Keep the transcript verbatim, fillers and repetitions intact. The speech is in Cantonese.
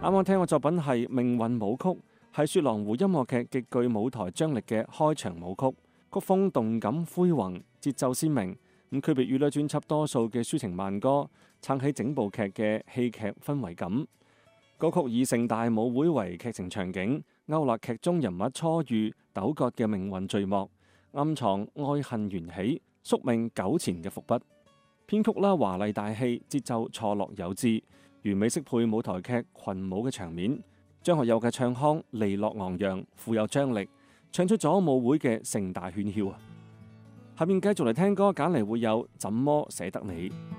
啱啱聽嘅作品係《命運舞曲》，係雪狼湖音樂劇極具舞台張力嘅開場舞曲，曲風動感恢宏，節奏鮮明，咁區別於呢專輯多數嘅抒情慢歌，撐起整部劇嘅戲劇氛圍感。歌曲以盛大舞會為劇情場景，勾勒劇中人物初遇糾葛嘅命運序幕，暗藏愛恨緣起、宿命糾纏嘅伏筆。編曲啦華麗大氣，節奏錯落有致，完美適配舞台劇群舞嘅場面。張學友嘅唱腔利落昂揚，富有張力，唱出咗舞會嘅盛大喧囂啊！下面繼續嚟聽歌，揀嚟會有怎麼捨得你。